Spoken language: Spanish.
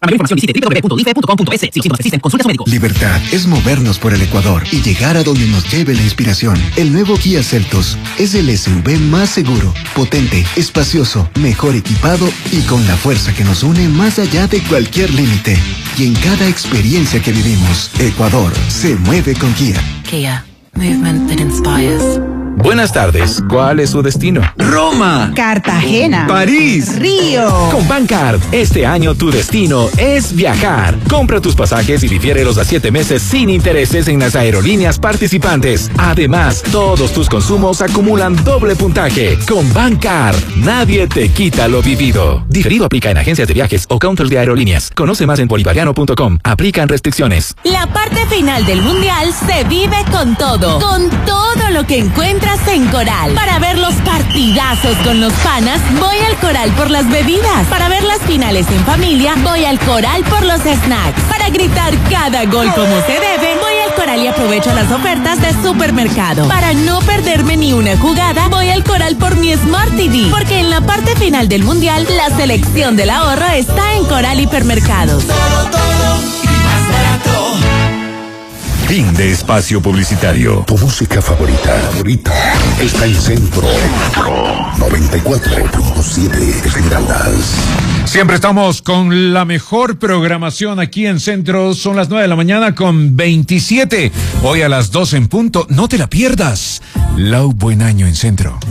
Para mayor información visite www.ife.com.es. Si los síntomas persisten, consulte a su médico. Libertad es movernos por el Ecuador y llegar a donde nos lleve la inspiración. El nuevo Kia Seltos es el SUV más seguro, potente, espacioso, mejor equipado y con la fuerza que nos une más allá de cualquier límite. Y en cada experiencia que vivimos, Ecuador se mueve con Kia. Kia, movement that inspires. Buenas tardes. ¿Cuál es su destino? Roma, Cartagena, París, Río. Con Bancard, este año tu destino es viajar. Compra tus pasajes y difiérelos a 7 meses sin intereses en las aerolíneas participantes. Además, todos tus consumos acumulan doble puntaje. Con Bancard, nadie te quita lo vivido. Diferido aplica en agencias de viajes o counters de aerolíneas. Conoce más en bolivariano.com. Aplican restricciones. La parte final del Mundial se vive con todo lo que encuentras en Coral. Para ver los partidazos con los panas, voy al Coral por las bebidas. Para ver las finales en familia, voy al Coral por los snacks. Para gritar cada gol como se debe, voy al Coral y aprovecho las ofertas de supermercado. Para no perderme ni una jugada, voy al Coral por mi Smart TV. Porque en la parte final del Mundial, la selección del ahorro está en Coral Hipermercados. todo y más barato. Fin de espacio publicitario. Tu música favorita está en Centro 94.7 Esmeraldas. Siempre estamos con la mejor programación aquí en Centro. Son las 9 de la mañana con 27. Hoy a las 12 en punto. No te la pierdas. Lau, buen año en Centro.